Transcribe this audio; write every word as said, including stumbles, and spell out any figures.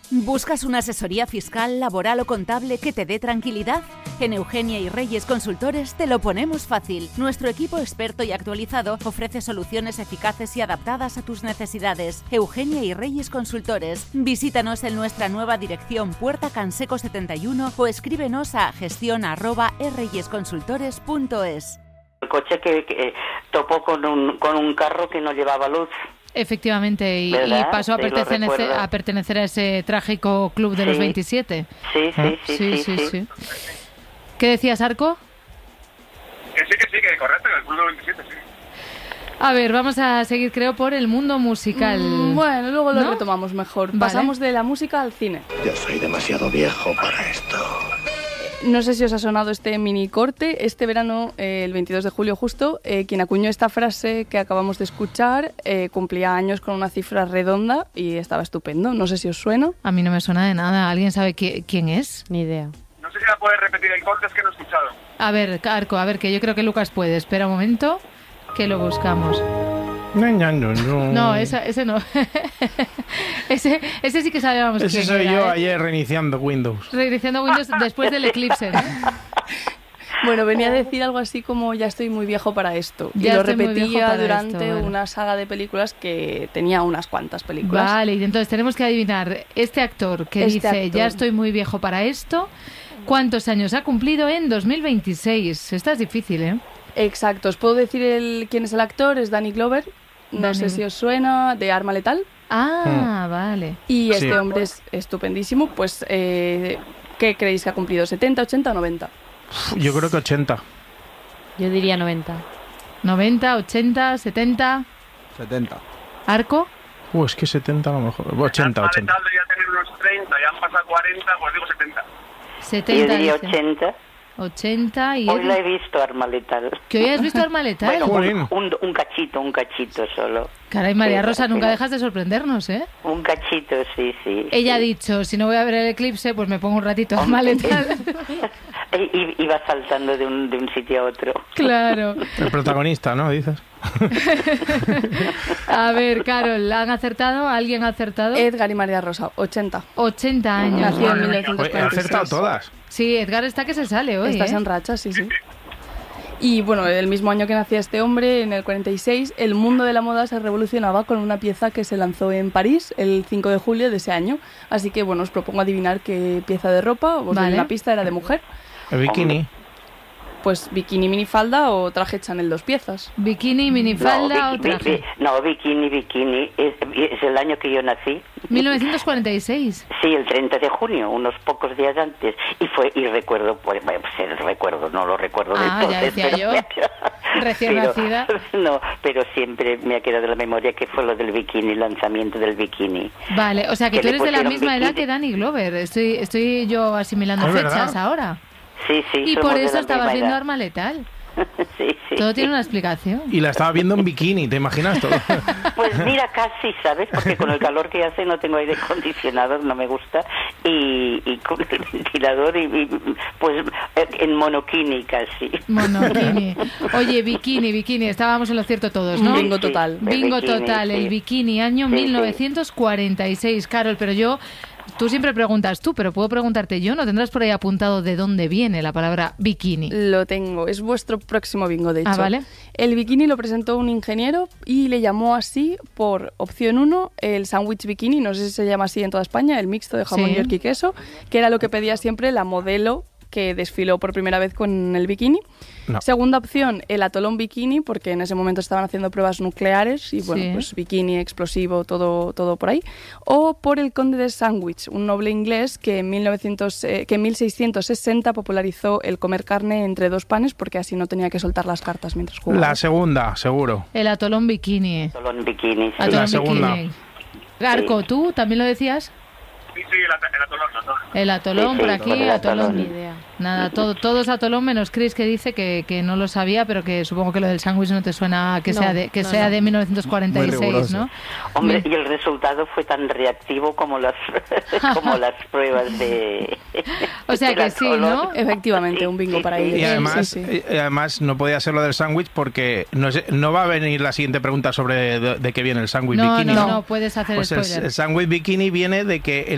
¿Buscas una asesoría fiscal, laboral o contable que te dé tranquilidad? En Eugenia y Reyes Consultores te lo ponemos fácil. Nuestro equipo experto y actualizado ofrece soluciones eficaces y adaptadas a tus necesidades. Eugenia y Reyes Consultores. Visítanos en nuestra nueva dirección Puerta Canseco setenta y uno o escríbenos a gestión arroba erreyesconsultores punto es. El coche que, que topó con un, con un carro que no llevaba luz. Efectivamente, y, y pasó a Sí, pertenecer, a pertenecer a ese trágico club de Sí. los veintisiete. Sí, sí, sí, sí, sí, sí, sí. sí. ¿Qué decías, Arco? Que sí, que sí, que correcto, en el club de veintisiete, sí. A ver, vamos a seguir, creo, por el mundo musical. Mm, bueno, luego lo ¿No? retomamos mejor. Vale. Pasamos de la música al cine. Yo soy demasiado viejo para esto. No sé si os ha sonado este mini corte. Este verano, eh, el veintidós de julio justo, eh, quien acuñó esta frase que acabamos de escuchar eh, cumplía años con una cifra redonda y estaba estupendo. No sé si os suena. A mí no me suena de nada. ¿Alguien sabe qui- quién es? Ni idea. No sé si la puedes repetir el corte, es que no he escuchado. A ver, Arco, a ver, que yo creo que Lucas puede. Espera un momento, que lo buscamos. No, no, no, no. No, esa, ese no. ese, ese sí que sabíamos Ese quién soy era, yo ¿eh? ayer reiniciando Windows. Reiniciando Windows después del eclipse, ¿no? Bueno, venía a decir algo así como ya estoy muy viejo para esto. Y Ya lo estoy muy viejo repetía para durante esto, vale. una saga de películas que tenía unas cuantas películas. Vale, y entonces tenemos que adivinar este actor que Este dice actor. ya estoy muy viejo para esto, ¿cuántos años ha cumplido en dos mil veintiséis? Esta es difícil, ¿eh? Exacto. Os puedo decir el, quién es el actor. Es Danny Glover. No Danny- sé si os suena, de Arma Letal. Ah, vale. Y Sí. este hombre es estupendísimo. Pues, eh, ¿qué creéis que ha cumplido? ¿setenta, ochenta o noventa? Yo creo que ochenta. Yo diría noventa. noventa, ochenta, setenta. setenta. ¿Arco? Uh, es que setenta a lo mejor. ochenta, Alma ochenta. Letal debería tener unos treinta, ya han pasado cuarenta, pues digo setenta. Yo setenta. diría dice. ochenta. ochenta y... Hoy la he visto, Arma Letal. ¿Que hoy has visto Arma Letal? Bueno, Jolín. un, un, un cachito, un cachito solo. Caray, María Sí, Rosa, sí. nunca dejas de sorprendernos, ¿eh? Un cachito, sí, sí. Ella ha sí. dicho, si no voy a ver el eclipse, pues me pongo un ratito a Arma Hombre, Letal. I- i- Iba saltando de un, de un sitio a otro. Claro. El protagonista, ¿no? Dices. A ver, Carol, ¿han acertado? ¿Alguien ha acertado? Edgar y María Rosa, ochenta. ochenta años. Nació en Oye, mil novecientos he cuarenta y seis. acertado todas. Sí, Edgar está que se sale hoy, Estás ¿eh? en racha, sí, sí. Y bueno, el mismo año que nacía este hombre, en el cuarenta y seis, el mundo de la moda se revolucionaba con una pieza que se lanzó en París el cinco de julio de ese año. Así que bueno, os propongo adivinar qué pieza de ropa, os doy Vale. una pista, era de mujer. El bikini. Pues bikini, minifalda o traje Chanel dos piezas. Bikini, minifalda no, o bi- traje. bi- no, bikini, bikini. Es, es el año que yo nací. mil novecientos cuarenta y seis. Sí, el treinta de junio, unos pocos días antes. Y fue y recuerdo, pues, bueno, pues el recuerdo, no lo recuerdo de Ah, ya entonces. decía pero yo. me ha- Recién pero- nacida. No, pero siempre me ha quedado en la memoria que fue lo del bikini, el lanzamiento del bikini. Vale, o sea que Que tú le eres de la pusieron misma edad bikini. que Danny Glover. Estoy, estoy yo asimilando Es fechas verdad. ahora. Sí, sí. Y somos por de eso la estabas misma viendo edad. Arma Letal. Sí, sí. Todo tiene una explicación. Y la estaba viendo en bikini, ¿te imaginas todo? Pues mira, casi, ¿sabes? Porque con el calor que hace no tengo aire acondicionado, no me gusta. Y, y con el ventilador, y, y, pues en monokini casi. Monokini. Oye, bikini, bikini. Estábamos en lo cierto todos, ¿no? Bingo Sí, total. el Bingo bikini, total, el sí. bikini, año Sí, sí. mil novecientos cuarenta y seis. Carol, pero yo... Tú siempre preguntas tú, pero puedo preguntarte yo. ¿No tendrás por ahí apuntado de dónde viene la palabra bikini? Lo tengo, es vuestro próximo bingo, de hecho. Ah, vale. El bikini lo presentó un ingeniero y le llamó así por opción uno el sándwich bikini, no sé si se llama así en toda España, el mixto de jamón, Sí. york y queso, que era lo que pedía siempre la modelo que desfiló por primera vez con el bikini. No. Segunda opción, el atolón bikini, porque en ese momento estaban haciendo pruebas nucleares y bueno, Sí. pues bikini, explosivo, todo, todo por ahí. O por el conde de Sandwich, un noble inglés que en, mil novecientos, eh, que en mil seiscientos sesenta popularizó el comer carne entre dos panes porque así no tenía que soltar las cartas mientras jugaba. La segunda, seguro. El atolón bikini. Solo en bikini, sí. Atolón La segunda. bikini. Garco, ¿tú también lo decías? Sí, sí, el, at- el atolón, el atolón. El atolón Sí, sí, por aquí, por el atolón. atolón. Ni idea. Nada, todo, todo es atolón menos Chris que dice que, que no lo sabía, pero que supongo que lo del sándwich no te suena que No, sea de que no, sea no. de mil novecientos cuarenta y Muy seis, riguroso. ¿no? Hombre, Mi- y el resultado fue tan reactivo como las como las pruebas de... O sea del que sí, atolón. ¿no? Efectivamente, un bingo Sí, para sí. ellos. Y además, Sí, sí. y además no podía ser lo del sándwich porque no, sé- no va a venir la siguiente pregunta sobre de, de qué viene el sándwich No, bikini. no, no, puedes hacer Pues el, spoiler. el sándwich bikini viene de que